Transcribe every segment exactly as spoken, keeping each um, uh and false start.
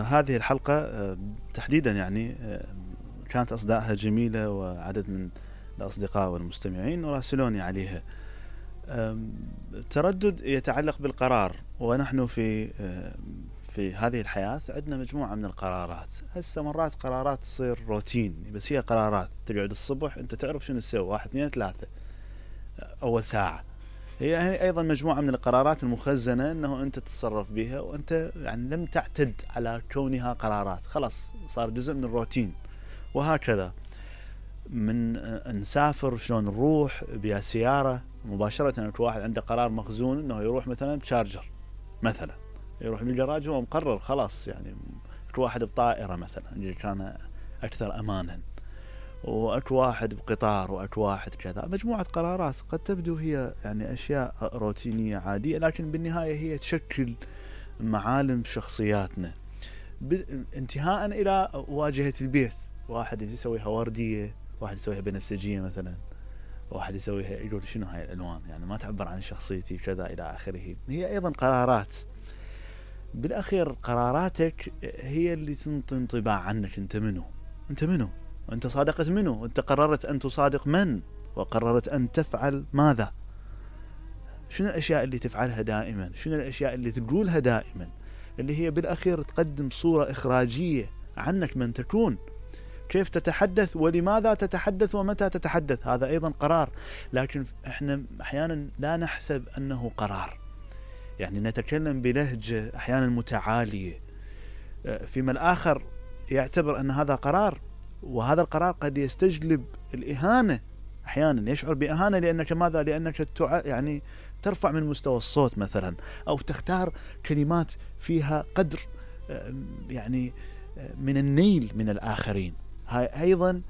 هذه الحلقة آه، تحديدا يعني آه، كانت أصداءها جميلة، وعدد من الأصدقاء والمستمعين راسلوني عليها. التردد يتعلق بالقرار، ونحن في في هذه الحياة عندنا مجموعة من القرارات. هسه مرات قرارات تصير روتين، بس هي قرارات. تقعد الصبح أنت تعرف شنو تسوي، واحد اثنين ثلاثة أول ساعة. هي أيضا مجموعة من القرارات المخزنة أنه أنت تتصرف بها، وأنت يعني لم تعتد على كونها قرارات، خلاص صار جزء من الروتين. وهكذا من نسافر شلون نروح بيا سيارة مباشرة، أنك واحد عنده قرار مخزون أنه يروح مثلا بشارجر، مثلا يروح بالجراج هو مقرر خلاص. يعني اكو واحد بطائرة مثلا اللي كان أكثر أمانا، واكو واحد بقطار، واكو واحد كذا. مجموعة قرارات قد تبدو هي يعني أشياء روتينية عادية، لكن بالنهاية هي تشكل معالم شخصياتنا، انتهاء إلى واجهة البيت. واحد يسويها وردية، واحد يسويها بنفسجية مثلا، واحد يسويها يقول شنو هاي الألوان، يعني ما تعبر عن شخصيتي كذا إلى آخره. هي أيضا قرارات. بالأخير قراراتك هي اللي تنطي انطباع عنك. أنت منو؟ أنت منو؟ أنت صادقت منو؟ أنت قررت أن تصادق من؟ وقررت أن تفعل ماذا؟ شنو الأشياء اللي تفعلها دائما؟ شنو الأشياء اللي تقولها دائما؟ اللي هي بالأخير تقدم صورة إخراجية عنك، من تكون، كيف تتحدث، ولماذا تتحدث، ومتى تتحدث. هذا أيضا قرار، لكن احنا أحيانا لا نحسب أنه قرار. يعني نتكلم بلهجة أحيانا متعالية، فيما الآخر يعتبر أن هذا قرار، وهذا القرار قد يستجلب الإهانة. أحيانا يشعر بإهانة لأنك ماذا؟ لأنك تع... يعني ترفع من مستوى الصوت مثلا، أو تختار كلمات فيها قدر يعني من النيل من الآخرين. هاي أيضا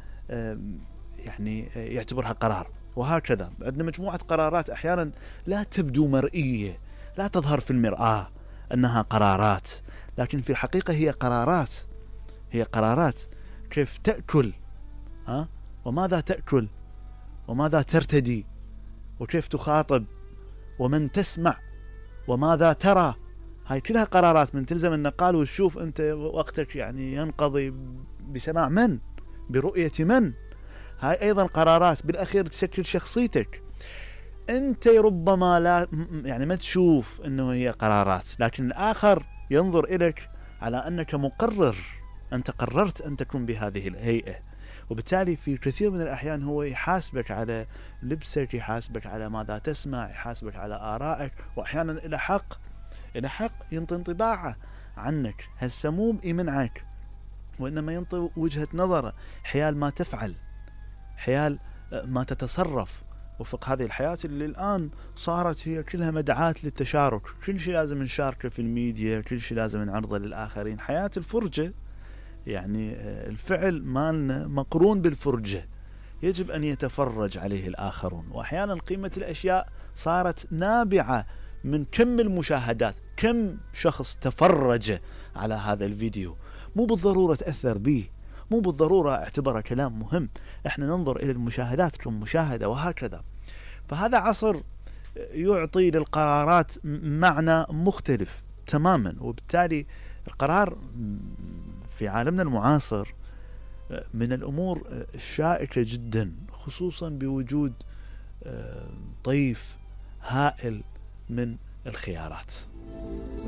يعني يعتبرها قرار. وهكذا عندنا مجموعة قرارات أحيانا لا تبدو مرئية، لا تظهر في المرآة أنها قرارات، لكن في الحقيقة هي قرارات. هي قرارات. كيف تأكل، ها؟ وماذا تأكل، وماذا ترتدي، وكيف تخاطب، ومن تسمع، وماذا ترى. هاي كلها قرارات. من تلزم النقال وتشوف أنت وقتك يعني ينقضي بسماع من، برؤية من. هاي أيضا قرارات بالأخير تشكل شخصيتك. أنت ربما لا يعني ما تشوف أنه هي قرارات، لكن الآخر ينظر إليك على أنك مقرر. أنت قررت أن تكون بهذه الهيئة، وبالتالي في كثير من الأحيان هو يحاسبك على لبسك، يحاسبك على ماذا تسمع، يحاسبك على آرائك، وأحيانا إلى حق إلى حق ينطي انطباعه عنك. هسه مو بإمنعك، وإنما ينطي وجهة نظره حيال ما تفعل، حيال ما تتصرف وفق هذه الحياة اللي الآن صارت هي كلها مدعاة للتشارك. كل شيء لازم نشاركه في الميديا، كل شيء لازم نعرضه للآخرين. حياة الفرجة، يعني الفعل مالنا مقرون بالفرجة، يجب أن يتفرج عليه الآخرون. وأحيانا قيمة الأشياء صارت نابعة من كم المشاهدات، كم شخص تفرج على هذا الفيديو. مو بالضرورة تأثر به، مو بالضرورة اعتبره كلام مهم. احنا ننظر إلى المشاهدات كمشاهدة، وهكذا. فهذا عصر يعطي للقرارات معنى مختلف تماما، وبالتالي القرار في عالمنا المعاصر من الأمور الشائكة جدا، خصوصا بوجود طيف هائل من الخيارات.